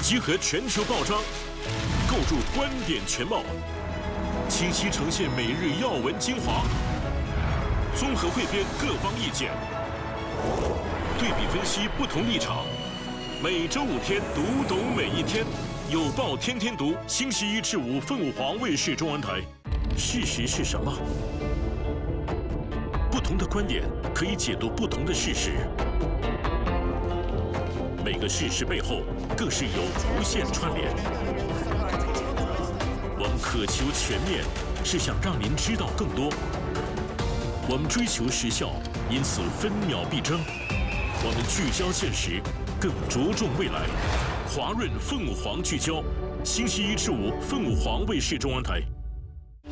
集合全球报章，构筑观点全貌，清晰呈现每日要闻精华，综合汇编各方意见，对比分析不同立场。每周5天，读懂每一天。有报天天读，星期1至5，凤凰卫视中文台。事实是什么？不同的观点可以解读不同的事实。每个事实背后，更是有无限串联。我们渴求全面，是想让您知道更多。我们追求时效，因此分秒必争。我们聚焦现实，更着重未来。华润凤凰聚焦，星期1至5，凤凰卫视中文台。